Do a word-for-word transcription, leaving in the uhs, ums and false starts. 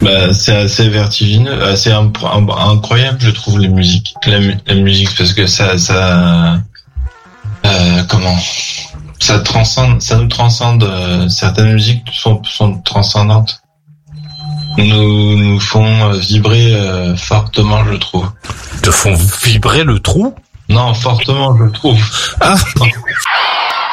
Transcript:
Bah, c'est assez vertigineux, assez imp- incroyable, je trouve, les musiques. La, mu- la musique, parce que ça, ça, euh, comment, ça transcende, ça nous transcende. Euh, certaines musiques sont, sont transcendantes, nous, nous font vibrer euh, fortement, je trouve. Te font vibrer le trou? Non, fortement, je trouve. Ah.